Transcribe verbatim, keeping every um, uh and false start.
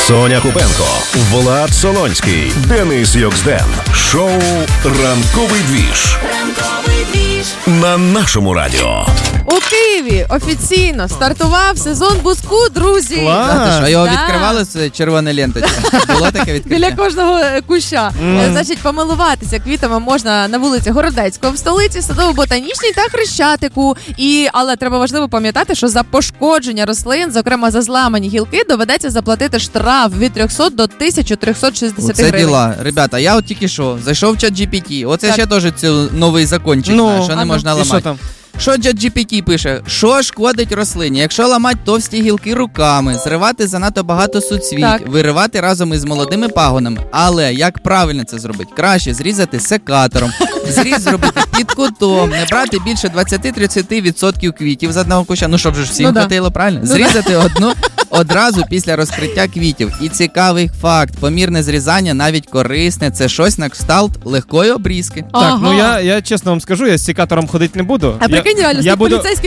Соня Купенко, Влад Солонський, Денис Йоксден. Шоу «Ранковий двіж» Ранковий двіж на нашому радіо. У Києві офіційно стартував сезон буску, друзі. Клас. Що, його Да. відкривали з червоної ленточки? Було таке відкриття? Біля кожного е, куща. Е, Значить, помилуватися квітами можна на вулиці Городецького в столиці, Садово-Ботанічній та Хрещатику. І, але треба важливо пам'ятати, що за пошкодження рослин, зокрема за зламані гілки, доведеться заплатити штраф від триста до тисяча триста шістдесят Оце гривень. діла. Ребята, я от тільки що зайшов в чат джі пі ті. Оце Так. ще теж цей новий закончик, Ну, знає, що а не ну. можна І що ламати. там? Що чат джі пі ті пише? Що шкодить рослині? Якщо ламати товсті гілки руками, зривати занадто багато суцвіть, Так. виривати разом із молодими пагонами. Але як правильно це зробити? Краще зрізати секатором, зріз зробити під кутом, не брати більше двадцять-тридцять відсотків квітів з одного куща. Ну, щоб же ж всім Ну да. хватило, правильно? Ну Зрізати одну одразу після розкриття квітів. І цікавий факт, помірне зрізання навіть корисне, це щось на кшталт легкої обрізки. Так, Ага. ну я, я чесно вам скажу, я з секатором ходити не буду. А я, прикинь, реально, я стоїть буду, поліцейський